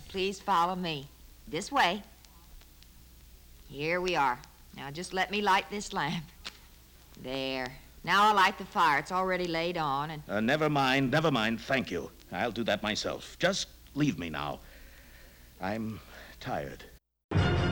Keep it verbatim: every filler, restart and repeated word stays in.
Please follow me. This way. Here we are. Now just let me light this lamp. There. Now I'll light the fire. It's already laid on and... Uh, never mind, never mind. Thank you. I'll do that myself. Just leave me now. I'm tired.